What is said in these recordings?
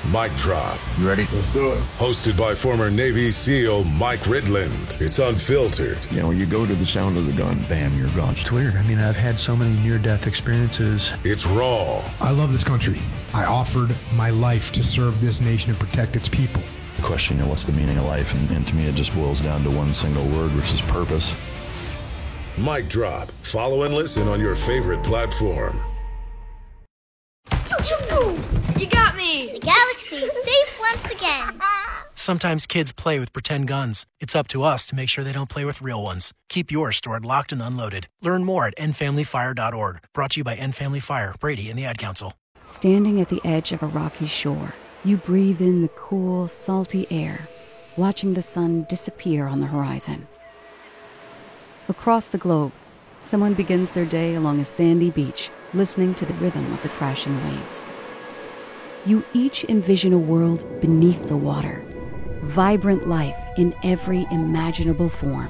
Mic Drop. You ready? Let's do it. Hosted by former Navy SEAL Mike Ridland. It's unfiltered. You know, you go to the sound of the gun, bam, you're gone. It's weird. I mean, I've had so many near-death experiences. It's raw. I love this country. I offered my life to serve this nation and protect its people. Question, what's the meaning of life? And to me, it just boils down to one single word, which is purpose. Mic Drop. Follow and listen on your favorite platform. You got me! The galaxy is safe once again. Sometimes kids play with pretend guns. It's up to us to make sure they don't play with real ones. Keep yours stored locked and unloaded. Learn more at endfamilyfire.org. Brought to you by End Family Fire, Brady, and the Ad Council. Standing at the edge of a rocky shore, you breathe in the cool, salty air, watching the sun disappear on the horizon. Across the globe, someone begins their day along a sandy beach, listening to the rhythm of the crashing waves. You each envision a world beneath the water, vibrant life in every imaginable form.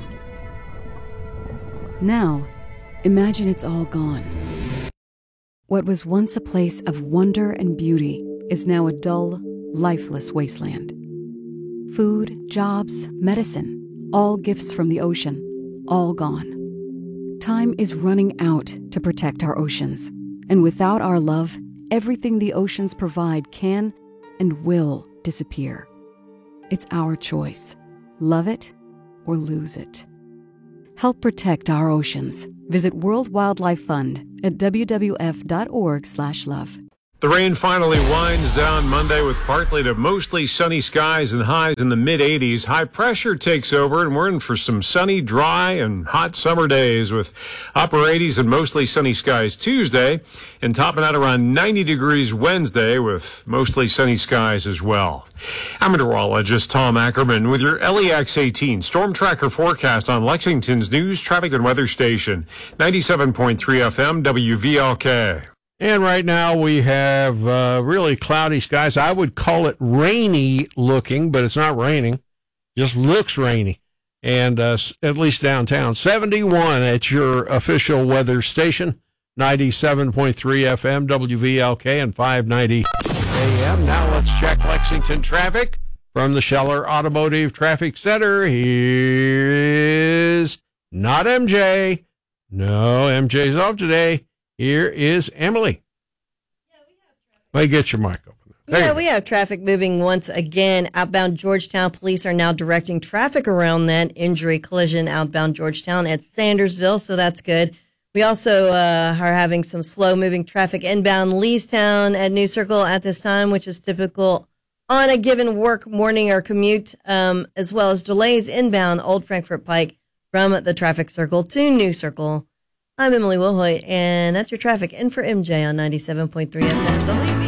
Now, imagine it's all gone. What was once a place of wonder and beauty is now a dull, lifeless wasteland. Food, jobs, medicine, all gifts from the ocean, all gone. Time is running out to protect our oceans, and without our love, everything the oceans provide can and will disappear. It's our choice. Love it or lose it. Help protect our oceans. Visit World Wildlife Fund at wwf.org/love. The rain finally winds down Monday with partly to mostly sunny skies and highs in the mid-80s. High pressure takes over, and we're in for some sunny, dry, and hot summer days with upper 80s and mostly sunny skies Tuesday, and topping out around 90 degrees Wednesday with mostly sunny skies as well. I'm meteorologist Tom Ackerman with your LEX 18 Storm Tracker forecast on Lexington's news, traffic, and weather station, 97.3 FM WVLK. And right now we have really cloudy skies. I would call it rainy looking, but it's not raining. Just looks rainy. And at least downtown. 71 at your official weather station, 97.3 FM, WVLK, and 590 AM. Now let's check Lexington traffic from the Scheller Automotive Traffic Center. Here's not MJ. No, MJ's off today. Here is Emily. Let me get your mic open. We have traffic moving once again. Outbound Georgetown, police are now directing traffic around that injury collision outbound Georgetown at Sandersville, so that's good. We also are having some slow-moving traffic inbound Leestown at New Circle at this time, which is typical on a given work morning or commute, as well as delays inbound Old Frankfort Pike from the traffic circle to New Circle. I'm Emily Wilhoit, and that's your traffic in for MJ on 97.3 FM.